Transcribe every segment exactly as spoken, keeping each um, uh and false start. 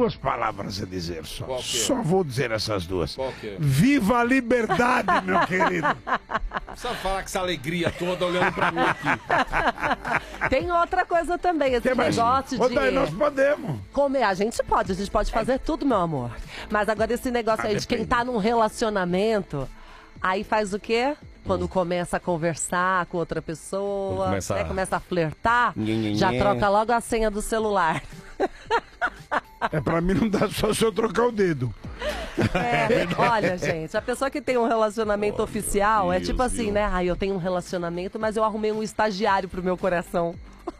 duas palavras a dizer só. Qual que é? Só vou dizer essas duas. Qual que é? Viva a liberdade, meu querido. Precisa falar com essa alegria toda olhando pra mim aqui. Tem outra coisa também, esse Tem mais- negócio Ô, de... daí nós podemos. Comer, a gente pode, a gente pode fazer tudo, meu amor. Mas agora esse negócio Ah, aí de quem depende. tá num relacionamento, aí faz o quê? Quando começa a conversar com outra pessoa, Quando começa né, a- começa a flertar, Nhe, nhe, já nhe. troca logo a senha do celular. É pra mim não dá só se eu trocar o dedo. É, olha, gente, a pessoa que tem um relacionamento oficial é Deus, tipo assim, viu? né? Ah, eu tenho um relacionamento, mas eu arrumei um estagiário pro meu coração.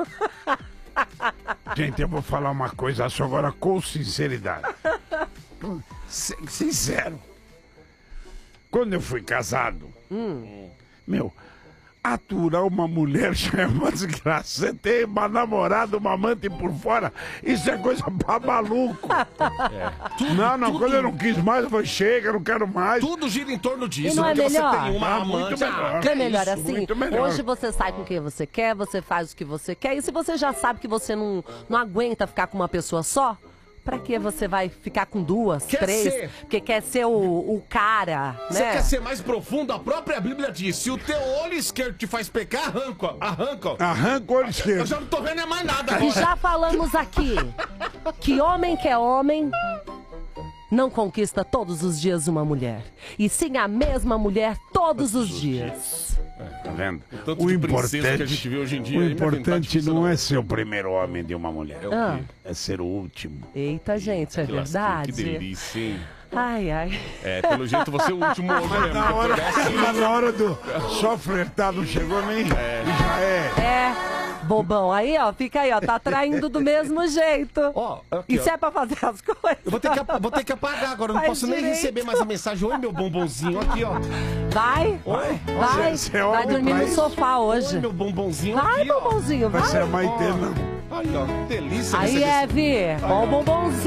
Gente, eu vou falar uma coisa só agora com sinceridade. Sin- Sincero. Quando eu fui casado, meu, aturar uma mulher já é uma desgraça. Você tem uma namorada, uma amante por fora, isso é coisa pra maluco. não, não, tudo- quando eu não quis mais, eu falei, chega, não quero mais. Tudo gira em torno disso. E não é porque melhor? você tem uma Ah, muito amante. melhor. Ah, Não é que melhor isso? assim? muito melhor. Hoje você sai com quem você quer, você faz o que você quer. E se você já sabe que você não, não aguenta ficar com uma pessoa só, pra que você vai ficar com duas, Quer três? ser. Porque quer ser o, o cara, Você né? quer ser mais profundo? A própria Bíblia diz: se o teu olho esquerdo te faz pecar, arranca, arranca. Arranca o olho Eu esquerdo. já não tô vendo é mais nada E agora. já falamos aqui que homem que é homem não conquista todos os dias uma mulher. E sim a mesma mulher todos os dias. Tá vendo? tanto O de princesa importante, que a gente vê hoje em dia, o aí não é verdade importante disso, não não. é ser o primeiro homem de uma mulher. É o Ah. quê? É ser o último. Eita, gente, é Que lasquinha, verdade. Que delícia, hein? Ai, ai. É, pelo jeito você é o último homem mesmo. Na hora, mas na hora do só flertar não chegou nem. Já é. É, bobão. Aí, ó, fica aí, ó, tá traindo do mesmo jeito. Ó, aqui, E se ó. é pra fazer as coisas? Eu vou ter, que, ap- vou ter que apagar agora, eu não Faz posso nem direito. receber mais a mensagem. Oi, meu bombonzinho, aqui, ó. Vai, Oi, vai, Você é vai homem dormir pra no isso? sofá hoje. Oi, meu bombonzinho Vai, aqui, ó. bombonzinho, Vai ser vai. a Maitê, não. Aí, ó, que delícia. Aí, receber esse- Eve, ó o bombonzinho.